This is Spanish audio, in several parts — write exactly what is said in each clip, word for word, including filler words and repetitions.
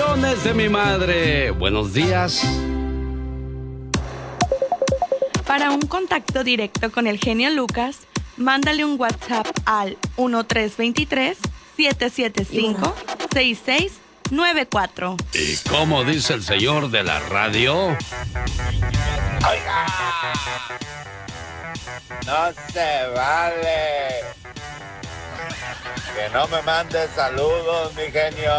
Bendiciones de mi madre. Buenos días. Para un contacto directo con el genio Lucas, mándale un WhatsApp al uno tres dos tres, siete siete cinco, seis seis nueve cuatro. ¿Y cómo dice el señor de la radio? ¡Oiga! No se vale. Que no me mande saludos, mi genio.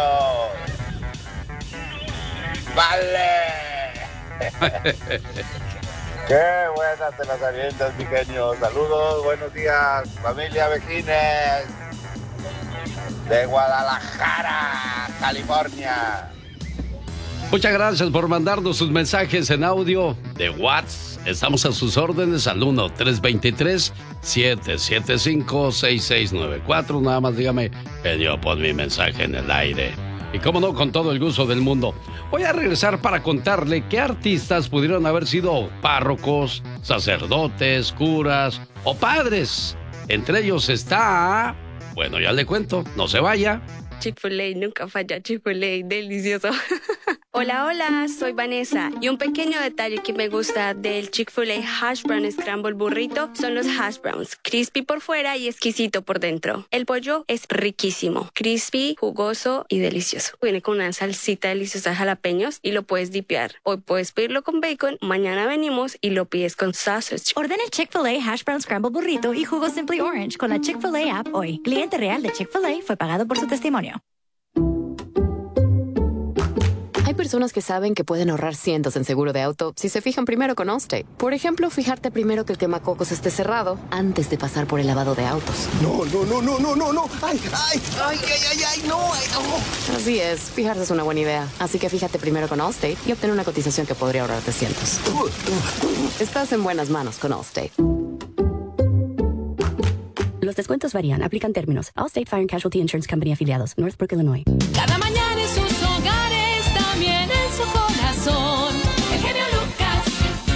Vale. Qué buenas te las avientas, mi genio. Saludos, buenos días, familia Vejines de Guadalajara, California. Muchas gracias por mandarnos sus mensajes en audio de WhatsApp. Estamos a sus órdenes al uno tres dos tres, siete siete cinco, seis seis nueve cuatro. Nada más dígame, genio, pon mi mensaje en el aire. Y cómo no, con todo el gusto del mundo. Voy a regresar para contarle qué artistas pudieron haber sido párrocos, sacerdotes, curas o padres. Entre ellos está... Bueno, ya le cuento, no se vaya. Chick-fil-A nunca falla, Chick-fil-A, delicioso. Hola, hola, soy Vanessa y un pequeño detalle que me gusta del Chick-fil-A Hash Brown Scramble Burrito son los hash browns, crispy por fuera y exquisito por dentro. El pollo es riquísimo, crispy, jugoso y delicioso. Viene con una salsita deliciosa de jalapeños y lo puedes dipear. Hoy puedes pedirlo con bacon, mañana venimos y lo pides con sausage. Ordena el Chick-fil-A Hash Brown Scramble Burrito y jugo Simply Orange con la Chick-fil-A app hoy. Cliente real de Chick-fil-A fue pagado por su testimonio. Hay personas que saben que pueden ahorrar cientos en seguro de auto si se fijan primero con Allstate. Por ejemplo, fijarte primero que el quemacocos esté cerrado antes de pasar por el lavado de autos. No, no, no, no, no, no, no. Ay, ay, ay, ay, ay, ay, no, ay, no. Así es, fijarse es una buena idea. Así que fíjate primero con Allstate y obtén una cotización que podría ahorrarte cientos. Estás en buenas manos con Allstate. Los descuentos varían. Aplican términos. Allstate Fire and Casualty Insurance Company afiliados. Northbrook, Illinois. Cada mañana en sus hogares, también en su corazón. El genio Lucas.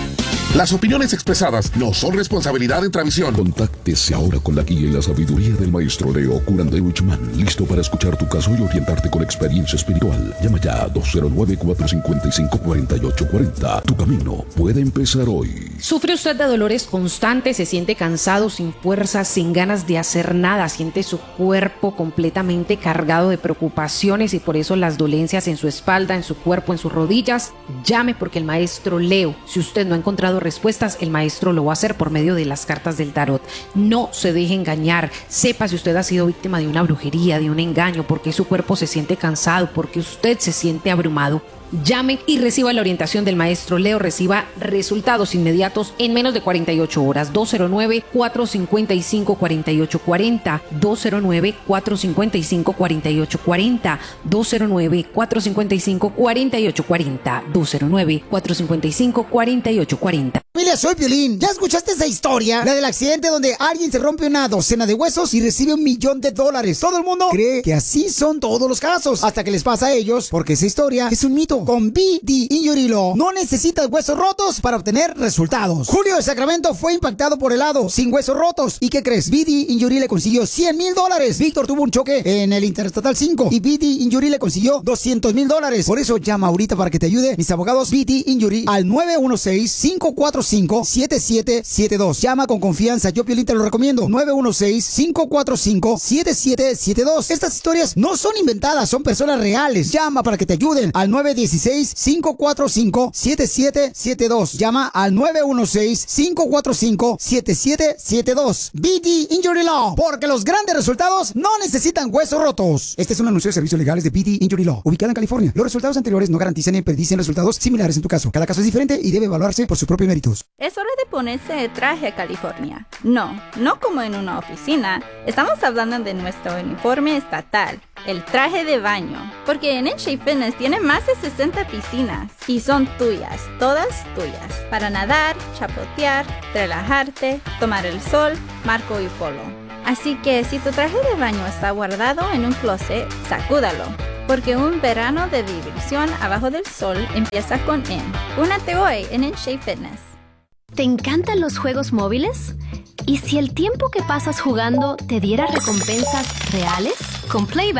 Las opiniones expresadas no son responsabilidad de Travisión. Contáctese ahora con la guía y la sabiduría del maestro Leo Curandero Ichman, listo para escuchar tu caso y orientarte con experiencia espiritual. Llama ya a dos cero nueve, cuatro cinco cinco, cuatro ocho cuatro cero. Tu camino puede empezar hoy. ¿Sufre usted de dolores constantes? ¿Se siente cansado, sin fuerzas, sin ganas de hacer nada? ¿Siente su cuerpo completamente cargado de preocupaciones y por eso las dolencias en su espalda, en su cuerpo, en sus rodillas? Llame porque el maestro Leo, si usted no ha encontrado respuestas, el maestro lo va a hacer por medio de las cartas del tarot. No se deje engañar. Sepa si usted ha sido víctima de una brujería, de un engaño, porque su cuerpo se siente cansado, porque usted se siente abrumado. Llame y reciba la orientación del maestro Leo, reciba resultados inmediatos en menos de cuarenta y ocho horas. dos cero nueve, cuatro cinco cinco, cuatro ocho cuatro cero, dos cero nueve, cuatro cinco cinco, cuatro ocho cuatro cero, dos cero nueve, cuatro cinco cinco, cuatro ocho cuatro cero, dos cero nueve, cuatro cinco cinco, cuatro ocho cuatro cero. Familia, soy Piolín. ¿Ya escuchaste esa historia? La del accidente donde alguien se rompe una docena de huesos y recibe un millón de dólares. Todo el mundo cree que así son todos los casos, hasta que les pasa a ellos, porque esa historia es un mito. Con B D Injury Law no necesitas huesos rotos para obtener resultados. Julio de Sacramento fue impactado por helado sin huesos rotos. ¿Y qué crees? B D Injury le consiguió cien mil dólares. Víctor tuvo un choque en el Interestatal cinco y B D Injury le consiguió doscientos mil dólares. Por eso llama ahorita para que te ayude mis abogados B D Injury al nueve uno seis, cinco cuatro cinco, siete siete siete dos. Llama con confianza. Yo, Piolín, te lo recomiendo. nueve uno seis, cinco cuatro cinco, siete siete siete dos. Estas historias no son inventadas, son personas reales. Llama para que te ayuden al nueve uno seis, cinco cuatro cinco, siete siete siete dos. Llama al nueve uno seis, cinco cuatro cinco, siete siete siete dos. B D Injury Law, porque los grandes resultados no necesitan huesos rotos. Este es un anuncio de servicios legales de B D Injury Law, ubicada en California. Los resultados anteriores no garantizan ni predicen resultados similares en tu caso. Cada caso es diferente y debe evaluarse por sus propios méritos. Es hora de ponerse el traje a California. No, no como en una oficina. Estamos hablando de nuestro uniforme estatal, el traje de baño. Porque en N-Shape Fitness tiene más de sesenta piscinas y son tuyas, todas tuyas. Para nadar, chapotear, relajarte, tomar el sol, marco y polo. Así que si tu traje de baño está guardado en un closet, sacúdalo. Porque un verano de diversión abajo del sol empieza con N. Únete hoy en N-Shape Fitness. ¿Te encantan los juegos móviles? ¿Y si el tiempo que pasas jugando te diera recompensas reales? Con Playback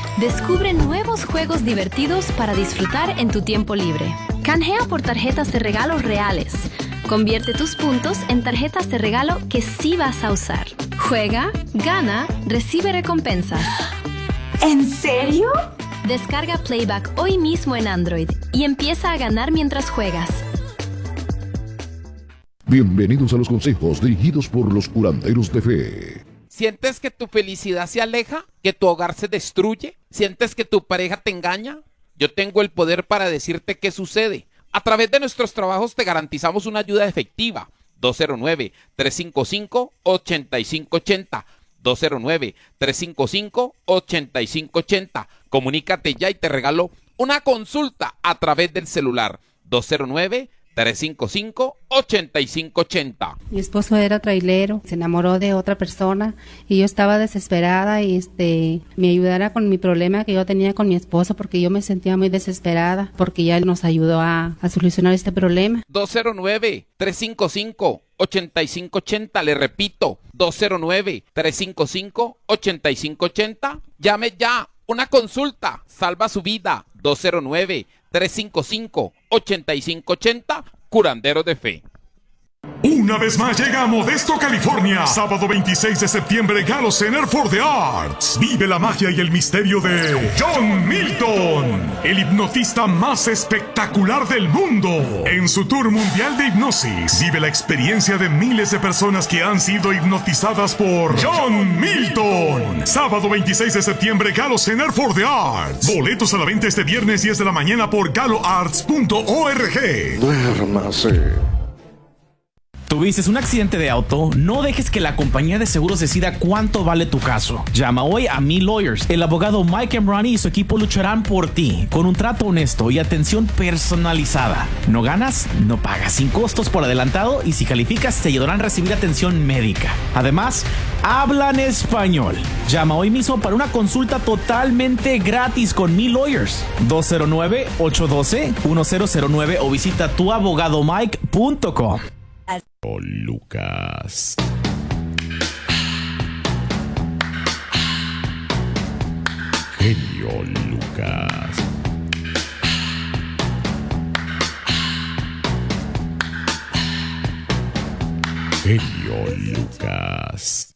Descubre nuevos juegos divertidos para disfrutar en tu tiempo libre. Canjea por tarjetas de regalo reales. Convierte tus puntos en tarjetas de regalo que sí vas a usar. Juega, gana, recibe recompensas. ¿En serio? Descarga Playback hoy mismo en Android y empieza a ganar mientras juegas. Bienvenidos a los consejos dirigidos por los curanderos de fe. ¿Sientes que tu felicidad se aleja? ¿Que tu hogar se destruye? ¿Sientes que tu pareja te engaña? Yo tengo el poder para decirte qué sucede. A través de nuestros trabajos te garantizamos una ayuda efectiva. dos cero nueve, tres cinco cinco, ocho cinco ocho cero. dos cero nueve, tres cinco cinco, ocho cinco ocho cero. Comunícate ya y te regalo una consulta a través del celular. dos cero nueve, tres cinco cinco, ocho cinco ocho cero. Mi esposo era trailero, se enamoró de otra persona y yo estaba desesperada y este me ayudara con mi problema que yo tenía con mi esposo porque yo me sentía muy desesperada porque ya él nos ayudó a, a solucionar este problema. dos cero nueve, tres cinco cinco, ocho cinco ocho cero, le repito, dos cero nueve, tres cinco cinco, ocho cinco ocho cero. Llame ya, una consulta, salva su vida. dos cero nueve, tres cinco cinco, ocho cinco ocho cero, Curandero de Fe. Una vez más llega a Modesto, California. Sábado veintiséis de septiembre, Galo Center for the Arts. Vive la magia y el misterio de John Milton, el hipnotista más espectacular del mundo. En su tour mundial de hipnosis, vive la experiencia de miles de personas que han sido hipnotizadas por John Milton. Sábado veintiséis de septiembre, Galo Center for the Arts. Boletos a la venta este viernes diez de la mañana por galo arts punto org. Duérmase. ¿Tuviste un accidente de auto? No dejes que la compañía de seguros decida cuánto vale tu caso. Llama hoy a Me Lawyers. El abogado Mike Emrani y su equipo lucharán por ti con un trato honesto y atención personalizada. No ganas, no pagas, sin costos por adelantado y si calificas te ayudarán a recibir atención médica. Además, hablan español. Llama hoy mismo para una consulta totalmente gratis con Me Lawyers. dos cero nueve, ocho uno dos, uno cero cero nueve o visita tu abogado mike punto com. Oh, Lucas. Genio Lucas. Genio Lucas.